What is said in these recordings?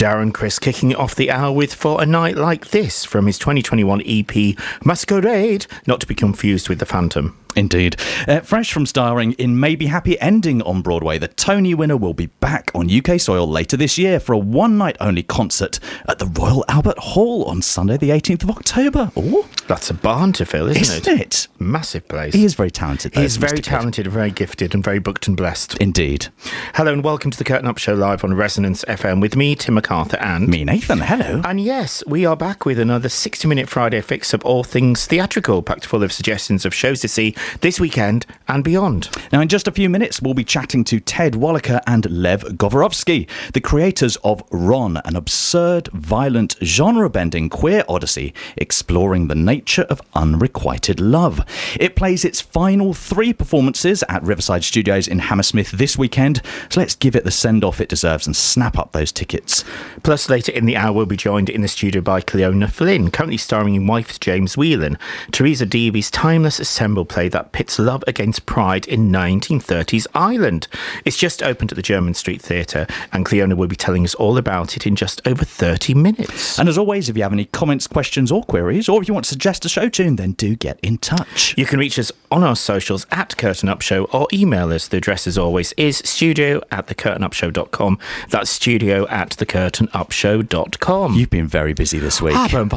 Darren Criss kicking off the hour with For a Night Like This from his 2021 EP Masquerade, not to be confused with The Phantom. Indeed. Fresh from starring in Maybe Happy Ending on Broadway, the Tony winner will be back on UK soil later this year for a one-night-only concert at the Royal Albert Hall on Sunday the 18th of October. Oh, that's a barn to fill, isn't it? Massive place. He is very talented, though. He is very talented and very gifted and very booked and blessed. Indeed. Hello and welcome to the Curtain Up Show live on Resonance FM with me, Tim MacArthur, and... me, Nathan. Hello. And yes, we are back with another 60-minute Friday fix of all things theatrical, packed full of suggestions of shows to see this weekend and beyond. Now, in just a few minutes, we'll be chatting to Ted Wallaker and Lev Govorovsky, the creators of Ron, an absurd, violent, genre-bending queer odyssey exploring the nature of unrequited love. It plays its final 3 performances at Riverside Studios in Hammersmith this weekend, so let's give it the send-off it deserves and snap up those tickets. Plus, later in the hour, we'll be joined in the studio by Cleona Flynn, currently starring in Wife James Whelan, Teresa Deavy's timeless assembled play that pits love against pride in 1930s Ireland. It's just opened at the German Street Theatre, and Cleona will be telling us all about it in just over 30 minutes. And as always, if you have any comments, questions or queries, or if you want to suggest a show tune, then do get in touch. You can reach us on our socials at Curtain Up Show or email us. The address, as always, is studio@thecurtainupshow.com. That's studio@thecurtainupshow.com. You've been very busy this week.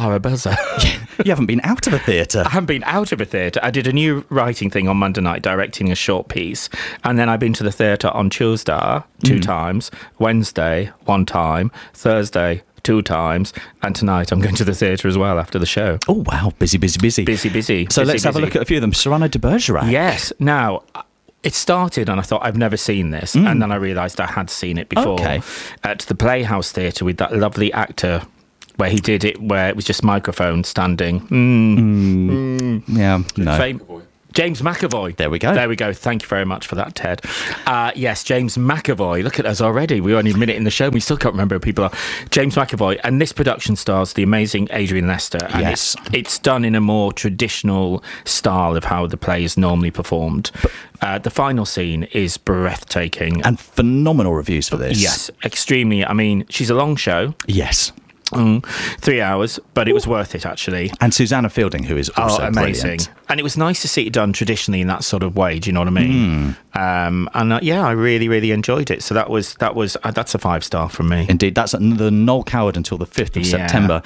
You haven't been out of a theatre. I haven't been out of a theatre. I did a new writing thing on Monday night, directing a short piece, and then I've been to the theatre on Tuesday 2 times, Wednesday 1 time, Thursday 2 times, and tonight I'm going to the theatre as well after the show. Oh wow, busy. So let's have a look at a few of them. Cyrano de Bergerac. Yes. Now, it started and I thought, I've never seen this, and then I realised I had seen it before. Okay. At the Playhouse Theatre with that lovely actor where he did it, where it was just microphone standing. Yeah, no. James McAvoy. There we go. Thank you very much for that, Ted. Yes, James McAvoy. Look at us already. We're only a minute in the show. We still can't remember who people are. James McAvoy. And this production stars the amazing Adrian Lester. And yes. It's done in a more traditional style of how the play is normally performed. The final scene is breathtaking. And phenomenal reviews for this. Yes, extremely. I mean, she's a long show. Yes. 3 hours, but it was worth it, actually. And Susanna Fielding, who is also amazing. Brilliant. And it was nice to see it done traditionally in that sort of way. Do you know what I mean? I really, really enjoyed it. So that's a 5-star from me. Indeed, that's the Noel Coward until the 5th of September.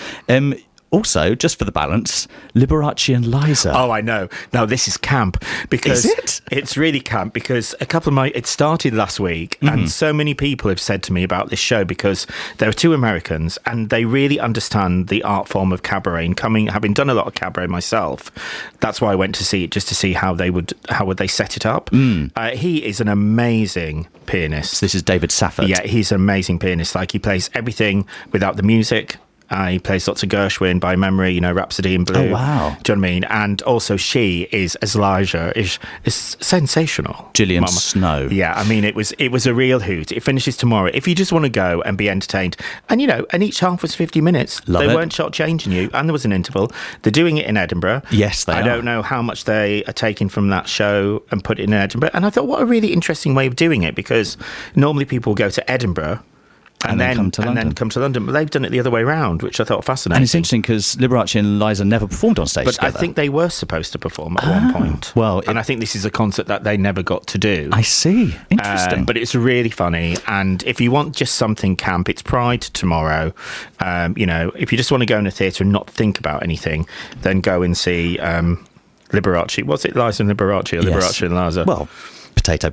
Also, just for the balance, Liberace and Liza. Oh, I know. Now, this is camp. Because is it? It's really camp because it started last week and so many people have said to me about this show because there are 2 Americans and they really understand the art form of cabaret. And having done a lot of cabaret myself, that's why I went to see it, just to see how would they set it up. He is an amazing pianist. This is David Safford. Yeah, he's an amazing pianist. Like, he plays everything without the music. He plays lots of Gershwin by memory, Rhapsody in Blue. Oh, wow. Do you know what I mean? And also she is, as Elijah, is sensational. Gillian Snow. Yeah, I mean, it was a real hoot. It finishes tomorrow. If you just want to go and be entertained, and and each half was 50 minutes. Love they it. weren't short-changing you, and there was an interval. They're doing it in Edinburgh. Yes, they are. I don't know how much they are taking from that show and put it in Edinburgh. And I thought, what a really interesting way of doing it, because normally people go to Edinburgh and then come to London. But they've done it the other way around, which I thought fascinating. And it's interesting because Liberace and Liza never performed on stage together. I think they were supposed to perform at one point. Well, and I think this is a concert that they never got to do. I see. Interesting. But it's really funny. And if you want just something camp, it's Pride tomorrow. If you just want to go in a theatre and not think about anything, then go and see Liberace. Was it Liza and Liberace or Liberace and Liza? Well, Potato.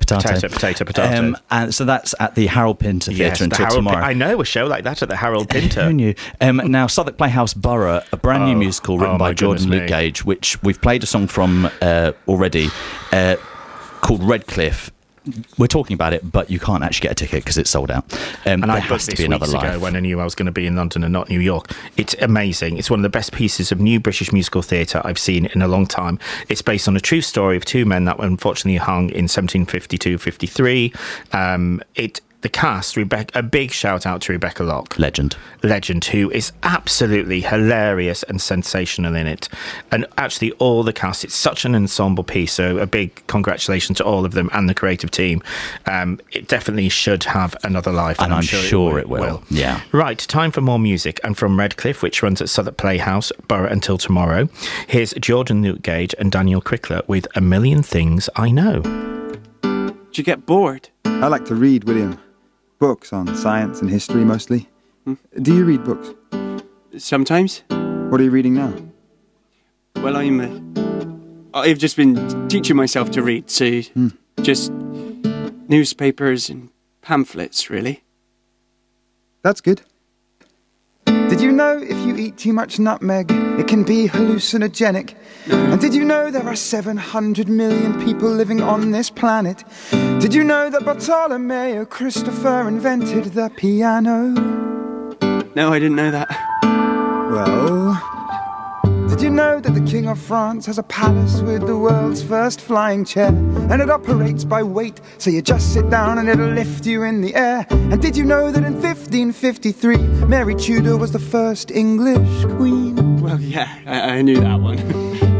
And so that's at the Harold Pinter Theatre until tomorrow. I know a show like that at the Harold Pinter. Who knew? Now, Southwark Playhouse Borough, a brand new musical written by Jordan Luke Gage, which we've played a song from already, called Redcliffe. We're talking about it, but you can't actually get a ticket because it's sold out. And I booked this weeks ago when I knew I was going to be in London and not New York. It's amazing. It's one of the best pieces of new British musical theatre I've seen in a long time. It's based on a true story of 2 men that were unfortunately hung in 1752-53. the cast, a big shout out to Rebecca Locke. Legend, who is absolutely hilarious and sensational in it. And actually all the cast, it's such an ensemble piece, so a big congratulations to all of them and the creative team. It definitely should have another life. And I'm sure it will. Yeah. Right, time for more music. And from Redcliffe, which runs at Southwark Playhouse, Borough Until Tomorrow, here's Jordan Newgage and Daniel Crickler with A Million Things I Know. Do you get bored? I like to read, William. Books on science and history, mostly. Do you read books? Sometimes. What are you reading now? Well, I've just been teaching myself to read, so just newspapers and pamphlets, really. That's good. Did you know if you eat too much nutmeg, it can be hallucinogenic? And did you know there are 700 million people living on this planet? Did you know that Bartolomeo Christopher invented the piano? No, I didn't know that. Well, did you know that the King of France has a palace with the world's first flying chair? And it operates by weight, so you just sit down and it'll lift you in the air. And did you know that in 1553, Mary Tudor was the first English queen? Well, yeah, I knew that one.